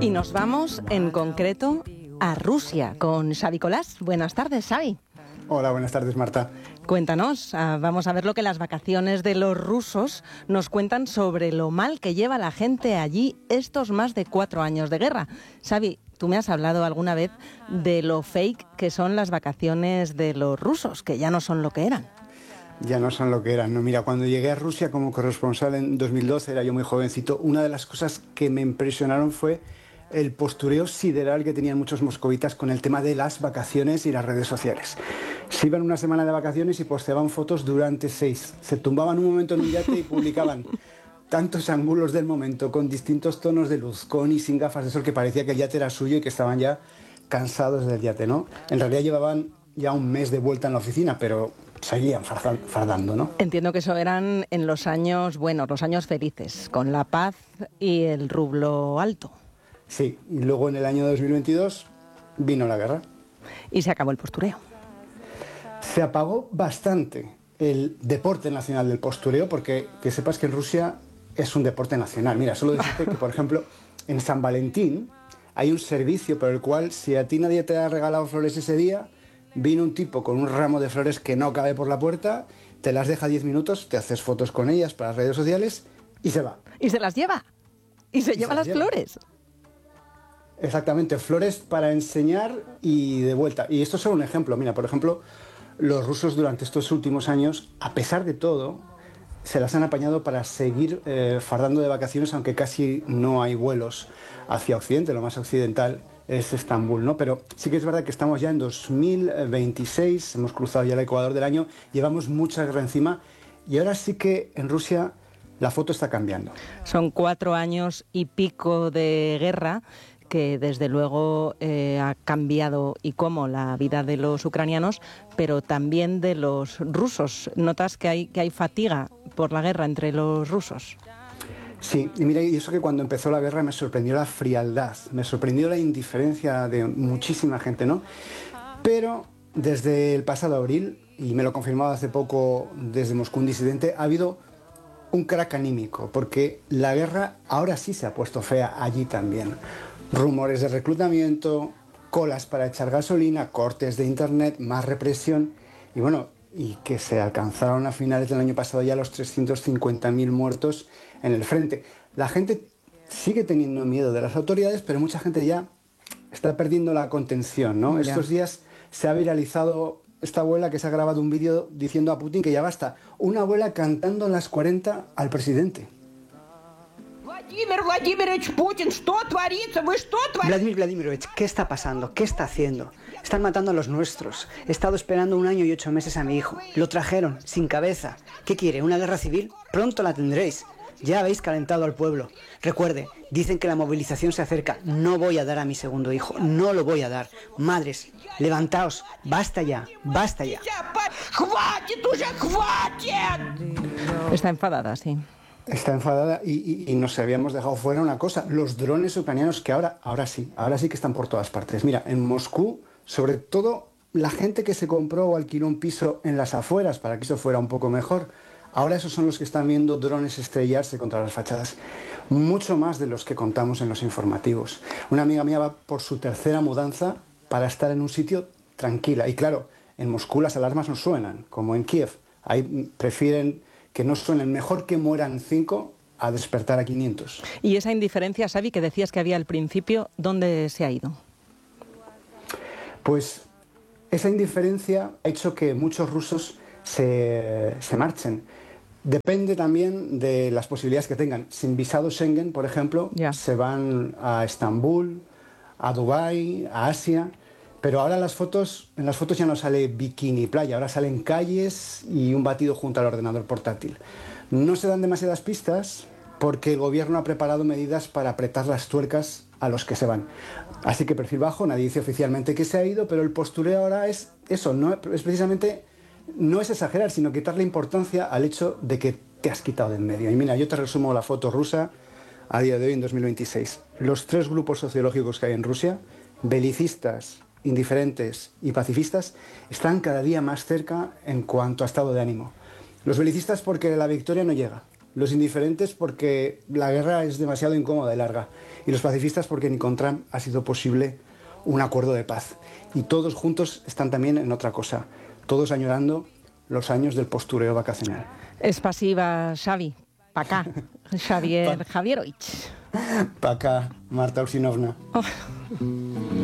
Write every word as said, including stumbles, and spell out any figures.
Y nos vamos, en concreto, a Rusia con Xavi Colás. Buenas tardes, Xavi. Hola, buenas tardes, Marta. Cuéntanos, uh, vamos a ver lo que las vacaciones de los rusos nos cuentan sobre lo mal que lleva la gente allí estos más de cuatro años de guerra. Xavi, tú me has hablado alguna vez de lo fake que son las vacaciones de los rusos, que ya no son lo que eran. Ya no son lo que eran. No, mira, cuando llegué a Rusia como corresponsal en dos mil doce, era yo muy jovencito, una de las cosas que me impresionaron fue el postureo sideral que tenían muchos moscovitas con el tema de las vacaciones y las redes sociales. Se iban una semana de vacaciones y posteaban fotos durante seis. Se tumbaban un momento en un yate y publicaban tantos ángulos del momento, con distintos tonos de luz, con y sin gafas de sol, que parecía que el yate era suyo y que estaban ya cansados del yate, ¿no? En realidad llevaban ya un mes de vuelta en la oficina, pero seguían fardando, ¿no? Entiendo que eso eran en los años buenos, los años felices, con la paz y el rublo alto. Sí, y luego en el año dos mil veintidós vino la guerra. Y se acabó el postureo. Se apagó bastante el deporte nacional del postureo, porque que sepas que en Rusia es un deporte nacional. Mira, solo decirte que, por ejemplo, en San Valentín hay un servicio por el cual, si a ti nadie te ha regalado flores ese día, vino un tipo con un ramo de flores que no cabe por la puerta, te las deja diez minutos, te haces fotos con ellas para las redes sociales y se va. Y se las lleva. Y se y lleva se las lleva. flores. Exactamente, flores para enseñar y de vuelta. Y esto es solo un ejemplo. Mira, por ejemplo, los rusos durante estos últimos años, a pesar de todo, se las han apañado para seguir eh, fardando de vacaciones, aunque casi no hay vuelos hacia Occidente. Lo más occidental es Estambul, ¿no? Pero sí que es verdad que estamos ya en dos mil veintiséis, hemos cruzado ya el ecuador del año, llevamos mucha guerra encima y ahora sí que en Rusia la foto está cambiando. Son cuatro años y pico de guerra que desde luego eh, ha cambiado y cómo la vida de los ucranianos, pero también de los rusos. ¿Notas que hay, que hay fatiga por la guerra entre los rusos? Sí, y mira, y eso que cuando empezó la guerra me sorprendió la frialdad, me sorprendió la indiferencia de muchísima gente, ¿no? Pero desde el pasado abril, y me lo confirmaba hace poco desde Moscú un disidente, ha habido un crack anímico, porque la guerra ahora sí se ha puesto fea allí también. Rumores de reclutamiento, colas para echar gasolina, cortes de internet, más represión y bueno, y que se alcanzaron a finales del año pasado ya los trescientos cincuenta mil muertos en el frente. La gente sigue teniendo miedo de las autoridades, pero mucha gente ya está perdiendo la contención, ¿no? Ya. Estos días se ha viralizado esta abuela que se ha grabado un vídeo diciendo a Putin que ya basta. Una abuela cantando en las cuarenta al presidente. Vladimir Vladimirovich Putin, Vladimir Vladimirovich, ¿qué está pasando? ¿Qué está haciendo? Están matando a los nuestros. He estado esperando un año y ocho meses a mi hijo. Lo trajeron, sin cabeza. ¿Qué quiere? ¿Una guerra civil? Pronto la tendréis. Ya habéis calentado al pueblo. Recuerde, dicen que la movilización se acerca. No voy a dar a mi segundo hijo. No lo voy a dar. Madres, levantaos. Basta ya. Basta ya. Está enfadada, sí. Está enfadada y, y, y nos habíamos dejado fuera una cosa, los drones ucranianos que ahora, ahora sí, ahora sí que están por todas partes. Mira, en Moscú, sobre todo la gente que se compró o alquiló un piso en las afueras para que eso fuera un poco mejor, ahora esos son los que están viendo drones estrellarse contra las fachadas. Mucho más de los que contamos en los informativos. Una amiga mía va por su tercera mudanza para estar en un sitio tranquila. Y claro, en Moscú las alarmas no suenan, como en Kiev. Ahí prefieren que no suenen, mejor que mueran cinco a despertar a quinientos. Y esa indiferencia, Xavi, que decías que había al principio, ¿dónde se ha ido? Pues esa indiferencia ha hecho que muchos rusos se, se marchen. Depende también de las posibilidades que tengan. Sin visado Schengen, por ejemplo, ya. se van a Estambul, a Dubái, a Asia. Pero ahora las fotos, en las fotos ya no sale bikini playa, ahora salen calles y un batido junto al ordenador portátil. No se dan demasiadas pistas porque el gobierno ha preparado medidas para apretar las tuercas a los que se van. Así que perfil bajo, nadie dice oficialmente que se ha ido, pero el postureo ahora es eso, no es precisamente, no es exagerar, sino quitarle importancia al hecho de que te has quitado de en medio. Y mira, yo te resumo la foto rusa a día de hoy, en dos mil veintiséis. Los tres grupos sociológicos que hay en Rusia, belicistas, indiferentes y pacifistas, están cada día más cerca en cuanto a estado de ánimo. Los belicistas porque la victoria no llega, Los indiferentes porque la guerra es demasiado incómoda y larga. Y los pacifistas porque ni con Trump ha sido posible un acuerdo de paz. Y todos juntos están también en otra cosa. Todos añorando los años del postureo vacacional. Es pasiva, Xavi. Pa' acá, Xavier Javierovich. Pa' acá, Marta Usinovna. Oh.